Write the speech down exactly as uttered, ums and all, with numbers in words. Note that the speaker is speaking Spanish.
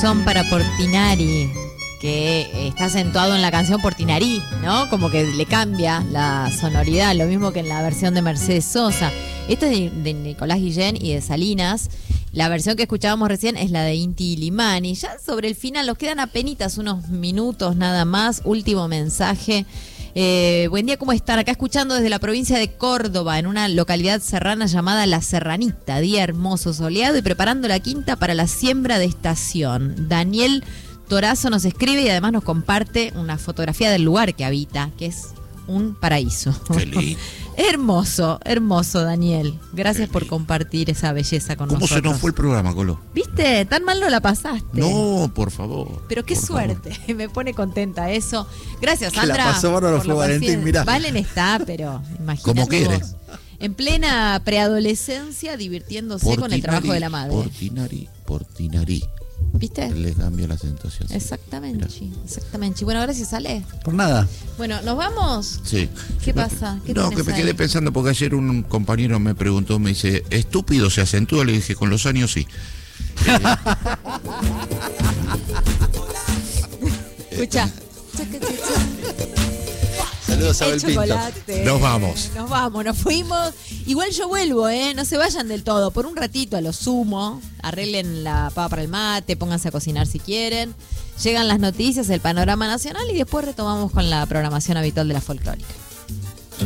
Corazón para Portinari, que está acentuado en la canción Portinari, ¿no? Como que le cambia la sonoridad, lo mismo que en la versión de Mercedes Sosa. Esto es de, de Nicolás Guillén y de Salinas. La versión que escuchábamos recién es la de Inti Illimani. Ya sobre el final, nos quedan apenitas unos minutos nada más. Último mensaje. Eh, buen día, ¿cómo están? Acá escuchando desde la provincia de Córdoba, en una localidad serrana llamada La Serranita. Día hermoso, soleado y preparando la quinta para la siembra de estación. Daniel Torazo nos escribe y además nos comparte una fotografía del lugar que habita, que es un paraíso. Qué lindo. Hermoso, hermoso, Daniel. Gracias por compartir esa belleza con ¿Cómo nosotros. ¿Cómo se nos fue el programa, Colo? ¿Viste? Tan mal no la pasaste. No, por favor. Pero qué por suerte. favor. Me pone contenta eso. Gracias, Sandra. Que la pasó bárbaro por fue la Valentín, paciencia. mirá. Valen está, pero imagínate Como quiere. vos. En plena preadolescencia, divirtiéndose Portinari, con el trabajo de la madre. Portinari, Portinari. ¿Viste? Le cambia la acentuación. sí. Exactamente, exactamente. Bueno, gracias, sale. Por nada. Bueno, ¿nos vamos? Sí. ¿Qué pasa? ¿Qué no, tenés que me ahí? quedé pensando porque ayer un compañero me preguntó, me dice, ¿estúpido se acentúa? Le dije, con los años sí. Escucha. Saludos a El Abel Pinto. chocolate. Nos vamos. Nos vamos, nos fuimos. Igual yo vuelvo, ¿eh? No se vayan del todo. Por un ratito a lo sumo. Arreglen la pava para el mate, pónganse a cocinar si quieren. Llegan las noticias, el panorama nacional y después retomamos con la programación habitual de la folclórica.